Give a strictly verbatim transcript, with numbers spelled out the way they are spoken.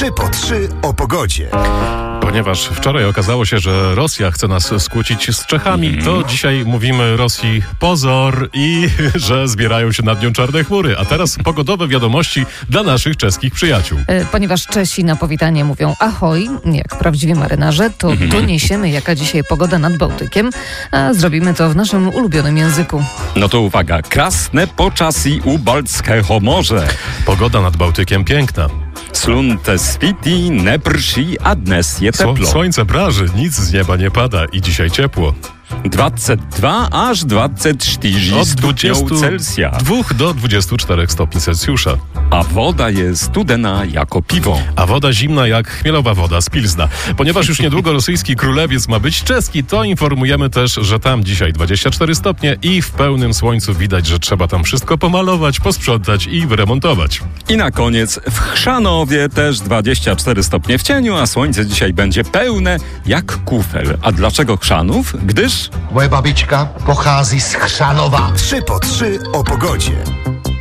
trzy po trzy o pogodzie. Ponieważ wczoraj okazało się, że Rosja chce nas skłócić z Czechami, mm. to dzisiaj mówimy Rosji pozor i że zbierają się nad nią czarne chmury. A teraz pogodowe wiadomości dla naszych czeskich przyjaciół. Ponieważ Czesi na powitanie mówią ahoj, jak prawdziwi marynarze, to mm. doniesiemy, jaka dzisiaj pogoda nad Bałtykiem, a zrobimy to w naszym ulubionym języku. No to uwaga, krasne poczasí u Baltského morze. Pogoda nad Bałtykiem piękna. Slunce svítí, neprší a dnes je teplo. Słońce praży, nic z nieba nie pada i dzisiaj ciepło. dwadzieścia dwa aż dwadzieścia cztery Od stopni Celsja. dwa do dwudziestu czterech stopni Celsjusza. A woda jest studena jako piwo. A woda zimna jak chmielowa woda z Pilzna. Ponieważ już niedługo rosyjski królewiec ma być czeski, to informujemy też, że tam dzisiaj dwadzieścia cztery stopnie i w pełnym słońcu widać, że trzeba tam wszystko pomalować, posprzątać i wyremontować. I na koniec w Chrzanowie też dwadzieścia cztery stopnie w cieniu, a słońce dzisiaj będzie pełne jak kufel. A dlaczego Chrzanów? Gdyż Moje babička pochází z Chrzanowa. trzy po trzy o pogodzie.